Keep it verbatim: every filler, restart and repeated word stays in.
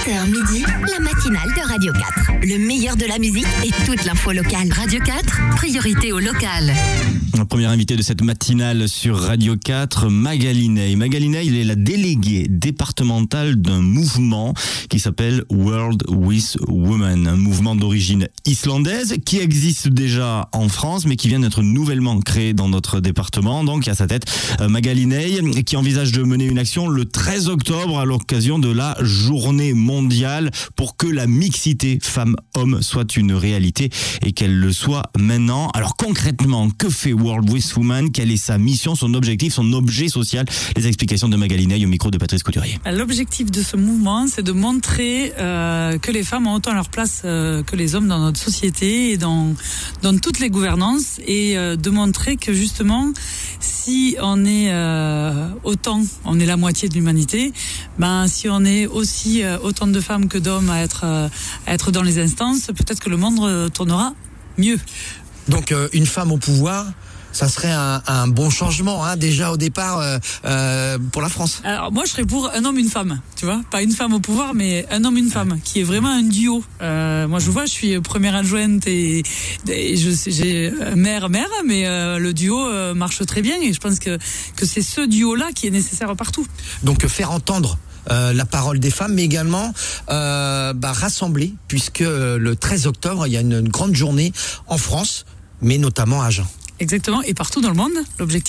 sept heures midi, la matinale de Radio quatre. Le meilleur de la musique et toute l'info locale. Radio quatre, priorité au local. La première invitée de cette matinale sur Radio quatre, Magali Ney. Magali Ney, elle est la déléguée départementale d'un mouvement qui s'appelle World with Women. Un mouvement d'origine islandaise qui existe déjà en France, mais qui vient d'être nouvellement créé dans notre département. Donc, à sa tête, Magali Ney, qui envisage de mener une action le treize octobre à l'occasion de la journée mondiale pour que la mixité femmes-hommes soit une réalité et qu'elle le soit maintenant. Alors concrètement, que fait World with Women? Quelle est sa mission, son objectif, son objet social? Les explications de Magali Ney au micro de Patrice Couturier. L'objectif de ce mouvement, c'est de montrer euh, que les femmes ont autant leur place euh, que les hommes dans notre société et dans, dans toutes les gouvernances, et euh, de montrer que justement, si on est euh, autant, on est la moitié de l'humanité, ben si on est aussi euh, autant de femmes que d'hommes à être, euh, à être dans les instances, peut-être que le monde euh, tournera mieux. Donc euh, une femme au pouvoir, ça serait un, un bon changement, hein, déjà au départ euh, euh, pour la France. Alors moi je serais pour un homme une femme, tu vois, pas une femme au pouvoir, mais un homme une femme, qui est vraiment un duo. Euh, moi je vois, je suis première adjointe et, et je j'ai mère mère, mais euh, le duo euh, marche très bien, et je pense que que c'est ce duo là qui est nécessaire partout. Donc faire entendre Euh, la parole des femmes, mais également euh, bah, rassembler, puisque euh, le treize octobre, il y a une, une grande journée en France, mais notamment à Agen. Exactement, et partout dans le monde, l'objectif